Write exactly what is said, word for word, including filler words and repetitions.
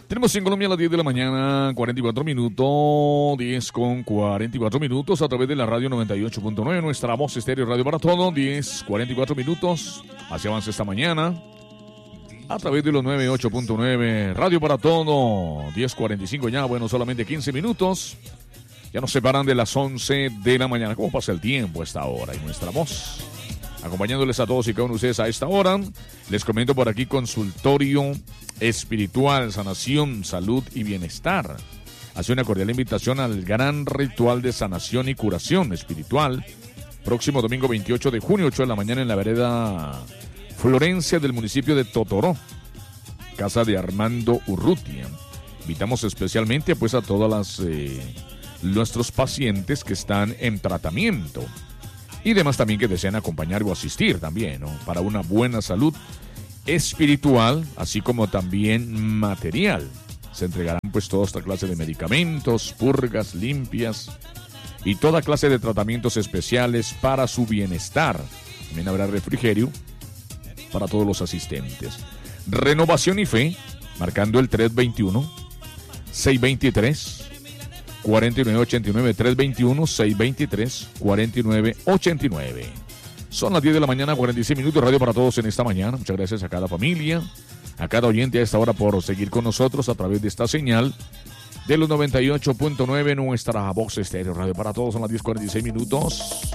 Tenemos en Colombia a las diez de la mañana, cuarenta y cuatro minutos, diez con cuarenta y cuatro minutos a través de la radio noventa y ocho punto nueve, nuestra voz estéreo Radio para Todo, diez cuarenta y cuatro minutos, así avanza esta mañana, a través de los noventa y ocho punto nueve, Radio para Todo, diez cuarenta y cinco ya, bueno, solamente quince minutos, ya nos separan de las once de la mañana. ¿Cómo pasa el tiempo a esta hora? Y nuestra voz, acompañándoles a todos y cada uno de ustedes a esta hora, les comento por aquí consultorio espiritual, sanación, salud y bienestar. Hace una cordial invitación al gran ritual de sanación y curación espiritual, próximo domingo veintiocho de junio, ocho de la mañana en la vereda Florencia del municipio de Totoró, casa de Armando Urrutia. Invitamos especialmente pues a todas las eh, nuestros pacientes que están en tratamiento y demás también que desean acompañar o asistir también, ¿no? Para una buena salud espiritual, así como también material. Se entregarán pues toda esta clase de medicamentos, purgas, limpias y toda clase de tratamientos especiales para su bienestar. También habrá refrigerio para todos los asistentes. Renovación y Fe, marcando el tres veintiuno, seiscientos veintitrés, cuarenta y nueve ochenta y nueve, tres veintiuno, seiscientos veintitrés, cuarenta y nueve ochenta y nueve. Son las diez de la mañana, cuarenta y seis minutos, radio para todos en esta mañana. Muchas gracias a cada familia, a cada oyente a esta hora por seguir con nosotros a través de esta señal de los noventa y ocho punto nueve, nuestra voz estéreo, radio para todos. Son las diez cuarenta y seis minutos.